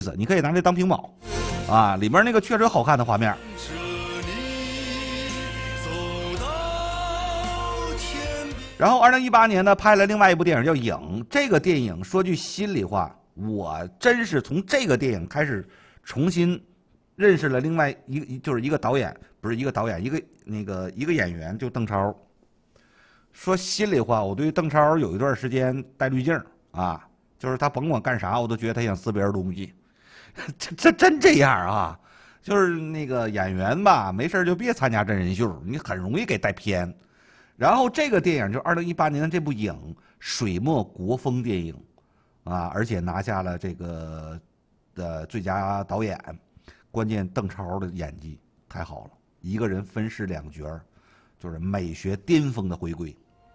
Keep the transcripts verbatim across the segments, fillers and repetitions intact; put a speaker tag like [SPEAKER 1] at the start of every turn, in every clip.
[SPEAKER 1] 你可以拿这当屏保，啊，里面那个确实好看的画面。然后，二零一八年呢，拍了另外一部电影叫《影》。这个电影说句心里话，我真是从这个电影开始重新认识了另外一个，就是一个导演，不是一个导演，一个那个一个演员，就邓超。说心里话，我对邓超有一段时间戴滤镜啊，就是他甭管干啥，我都觉得他想撕别人东西。这这真这样啊？就是那个演员吧，没事就别参加真人秀，你很容易给带偏。然后这个电影就二零一八年的这部影水墨国风电影，啊，而且拿下了这个的最佳导演。关键邓超的演技太好了，一个人分饰两角，就是美学巅峰的回归。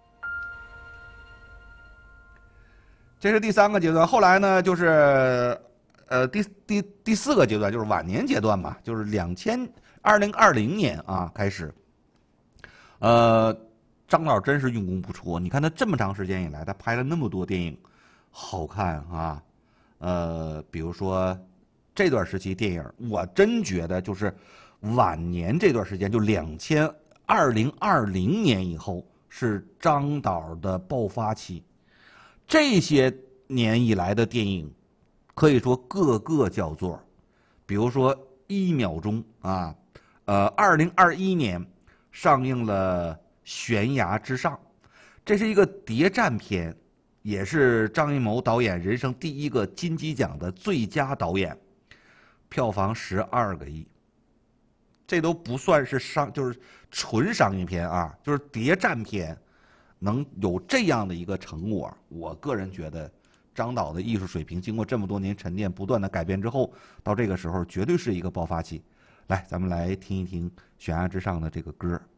[SPEAKER 1] 这是第三个阶段，后来呢，就是呃第第第四个阶段，就是晚年阶段嘛，就是两千二零二零年啊开始，呃。张导真是用功不辍，你看他这么长时间以来，他拍了那么多电影，好看啊，呃，比如说这段时期电影，我真觉得就是晚年这段时间，就两千二零二零年以后是张导的爆发期，这些年以来的电影，可以说个个叫座，比如说一秒钟啊，呃，二零二一年上映了。悬崖之上，这是一个谍战片，也是张艺谋导演人生第一个金鸡奖的最佳导演，票房十二个亿，这都不算是商，就是纯商业片啊，就是谍战片，能有这样的一个成果，我个人觉得张导的艺术水平经过这么多年沉淀、不断的改变之后，到这个时候绝对是一个爆发期。来，咱们来听一听《悬崖之上》的这个歌。